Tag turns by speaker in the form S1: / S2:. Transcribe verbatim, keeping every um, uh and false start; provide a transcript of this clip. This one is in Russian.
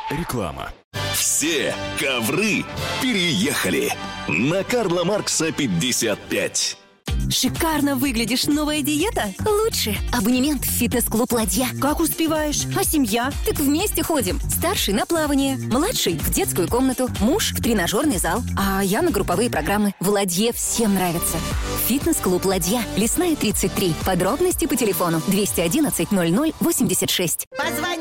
S1: Реклама.
S2: Все ковры переехали на Карла Маркса пятьдесят пять.
S3: Шикарно выглядишь. Новая диета? Лучше. Абонемент в фитнес-клуб «Ладья». Как успеваешь? А семья? Так вместе ходим. Старший на плавание, младший в детскую комнату, муж в тренажерный зал, а я на групповые программы. В «Ладье» всем нравится. Фитнес-клуб «Ладья». Лесная, тридцать три. Подробности по телефону двести одиннадцать ноль ноль восемьдесят шесть.
S4: Позвони.